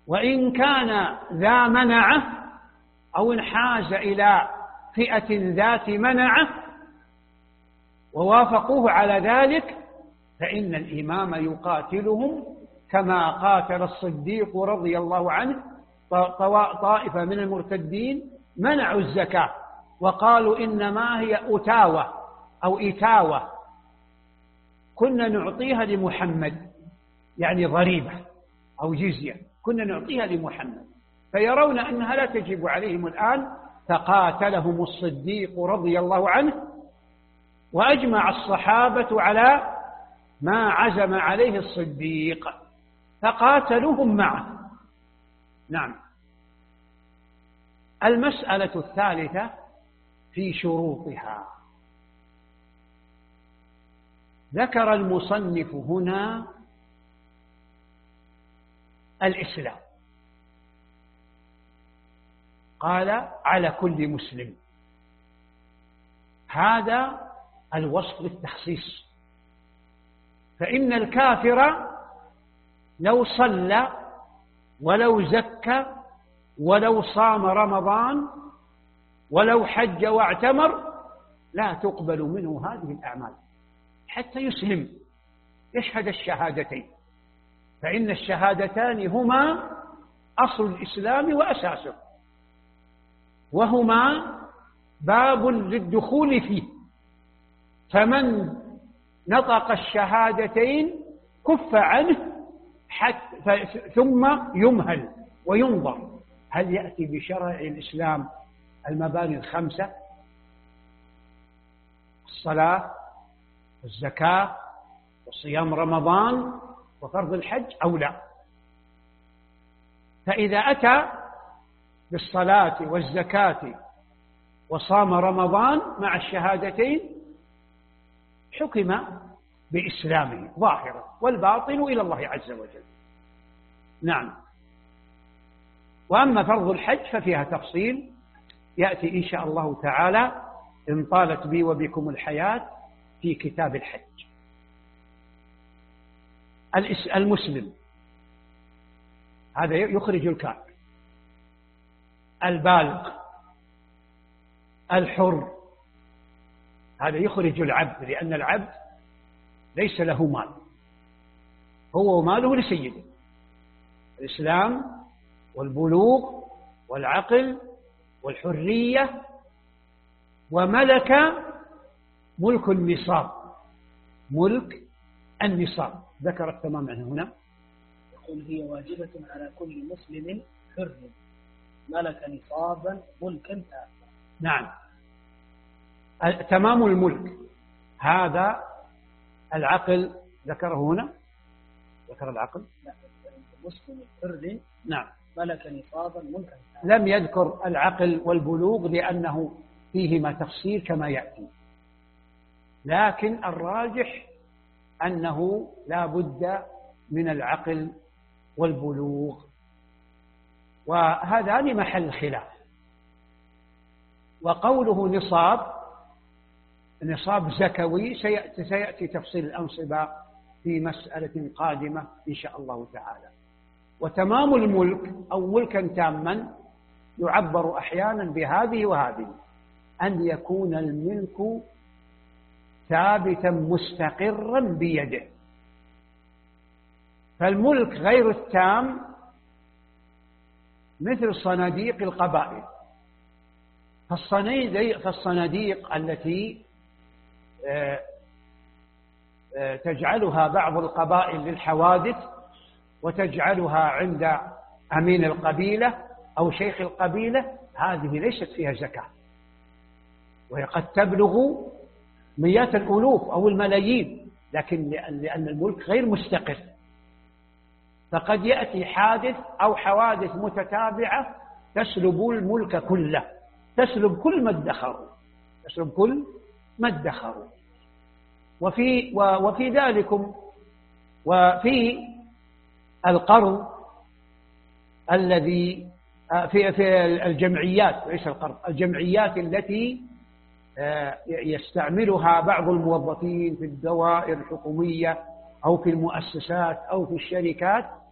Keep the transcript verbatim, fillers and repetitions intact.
وإن كان ذا منعة أو انحاز إلى فئة ذات منعة ووافقوه على ذلك فإن الإمام يقاتلهم كما قاتل الصديق رضي الله عنه طائفة من المرتدين منعوا الزكاة وقالوا إنما هي أتاوة أو إتاوة كنا نعطيها لمحمد، يعني ضريبة أو جزية كنا نعطيها لمحمد، فيرون أنها لا تجب عليهم الآن، فقاتلهم الصديق رضي الله عنه وأجمع الصحابة على ما عزم عليه الصديق فقاتلوهم معه. نعم. المسألة الثالثة في شروطها. ذكر المصنف هنا الإسلام، قال على كل مسلم، هذا الوصف للتخصيص، فإن الكافر لو صلى ولو زكى ولو صام رمضان ولو حج واعتمر لا تقبل منه هذه الأعمال حتى يسلم، يشهد الشهادتين، فإن الشهادتان هما أصل الإسلام وأساسه، وهما باب للدخول فيه، فمن نطق الشهادتين كف عنه حتى ثم يمهل وينظر هل يأتي بشرع الإسلام المباني الخمسة: الصلاة والزكاة وصيام رمضان وفرض الحج أو لا. فإذا أتى بالصلاة والزكاة وصام رمضان مع الشهادتين حكم بإسلامه ظاهرا، والباطن إلى الله عز وجل. نعم. وأما فرض الحج ففيها تفصيل يأتي إن شاء الله تعالى إن طالت بي وبكم الحياة في كتاب الحج. المسلم هذا يخرج الكافر، البالغ، الحر، هذا يخرج العبد، لأن العبد ليس له مال، هو وماله لسيده. الإسلام والبلوغ والعقل والحرية وملك ملك النصاب، ملك النصاب ذكر التمام عنه هنا. يقول هي واجبة على كل مسلم حر ملك نصابا ملكا تاما. نعم. تمام الملك هذا العقل ذكره هنا، ذكر العقل. لا، مسلم حر نعم ملك نصابا ملكا تاما. لم يذكر العقل والبلوغ لأنه فيهما تفصيل كما يأتي، لكن الراجح أنه لا بد من العقل والبلوغ، وهذان محل خلاف. وقوله نصاب، نصاب زكوي سيأتي, سيأتي تفصيل الأنصبة في مسألة قادمة إن شاء الله تعالى. وتمام الملك أو ملكا تاما يعبر أحيانا بهذه وهذه، أن يكون الملك ثابتا مستقرا بيده. فالملك غير التام مثل صناديق القبائل، فالصناديق التي تجعلها بعض القبائل للحوادث وتجعلها عند أمين القبيلة أو شيخ القبيلة، هذه ليست فيها زكاة، وهي قد تبلغ مئات الألوف أو الملايين، لكن لأن الملك غير مستقر، فقد يأتي حادث أو حوادث متتابعة تسلب الملك كله، تسلب كل ما ادخروا، تسلب كل ما ادخروا. وفي وفي ذلكم وفي القرض الذي في في الجمعيات، ليس القرض، الجمعيات التي يستعملها بعض الموظفين في الدوائر الحكومية أو في المؤسسات أو في الشركات،